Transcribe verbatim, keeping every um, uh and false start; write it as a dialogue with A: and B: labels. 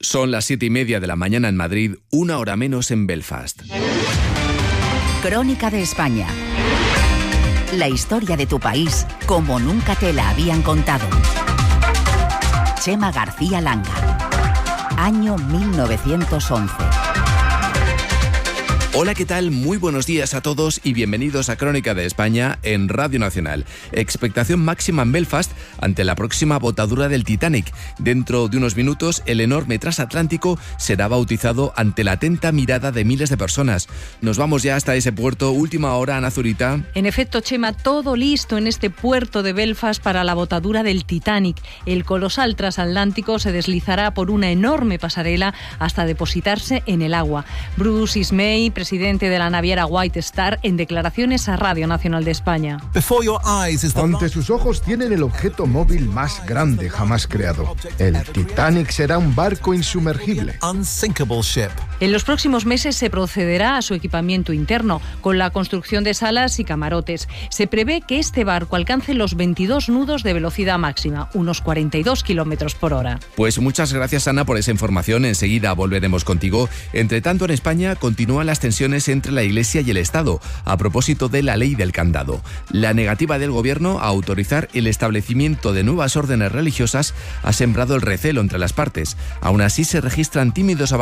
A: Son las siete y media de la mañana en Madrid, una hora menos en Belfast.
B: Crónica de España. La historia de tu país como nunca te la habían contado. Chema García Langa. Año mil novecientos once.
A: Hola, ¿qué tal? Muy buenos días a todos y bienvenidos a Crónica de España en Radio Nacional. Expectación máxima en Belfast ante la próxima botadura del Titanic. Dentro de unos minutos, el enorme transatlántico será bautizado ante la atenta mirada de miles de personas. Nos vamos ya hasta ese puerto. Última hora, Ana Zurita.
C: En efecto, Chema, todo listo en este puerto de Belfast para la botadura del Titanic. El colosal transatlántico se deslizará por una enorme pasarela hasta depositarse en el agua. Bruce Ismay, presidente de la naviera White Star, en declaraciones a Radio Nacional de España.
D: Ante sus ojos tienen el objeto móvil más grande jamás creado. El Titanic será un barco insumergible.
C: En los próximos meses se procederá a su equipamiento interno, con la construcción de salas y camarotes. Se prevé que este barco alcance los veintidós nudos de velocidad máxima, unos cuarenta y dos kilómetros por hora.
A: Pues muchas gracias, Ana, por esa información. Enseguida volveremos contigo. Entre tanto, en España continúan las tensiones entre la Iglesia y el Estado a propósito de la ley del candado. La negativa del Gobierno a autorizar el establecimiento de nuevas órdenes religiosas ha sembrado el recelo entre las partes. Aún así, se registran tímidos avances